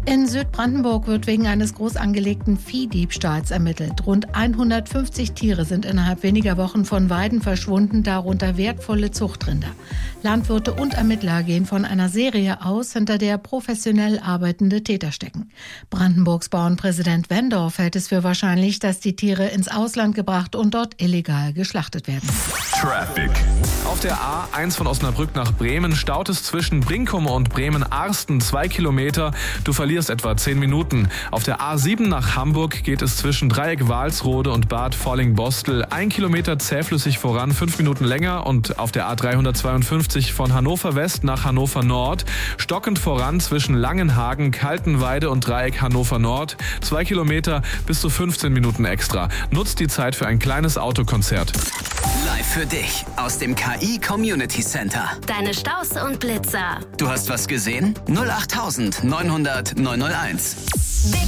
In Südbrandenburg wird wegen eines groß angelegten Viehdiebstahls ermittelt. Rund 150 Tiere sind innerhalb weniger Wochen von Weiden verschwunden, darunter wertvolle Zuchtrinder. Landwirte und Ermittler gehen von einer Serie aus, hinter der professionell arbeitende Täter stecken. Brandenburgs Bauernpräsident Wendorf hält es für wahrscheinlich, dass die Tiere ins Ausland gebracht und dort illegal geschlachtet werden. Traffic. Auf der A1 von Osnabrück nach Bremen staut es zwischen Brinkum und Bremen-Arsten 2 Kilometer. Du verlierst etwa 10 Minuten. Auf der A7 nach Hamburg geht es zwischen Dreieck-Walsrode und Bad Volling-Bostel 1 Kilometer zähflüssig voran, 5 Minuten länger. Und auf der A352 von Hannover West nach Hannover Nord stockend voran zwischen Langenhagen, Kaltenweide und Dreieck Hannover Nord 2 Kilometer bis zu 15 Minuten extra. Nutzt die Zeit für ein kleines Autokonzert. Live für dich aus dem KI Community Center. Deine Staus und Blitzer. Du hast was gesehen? 08900 901. Big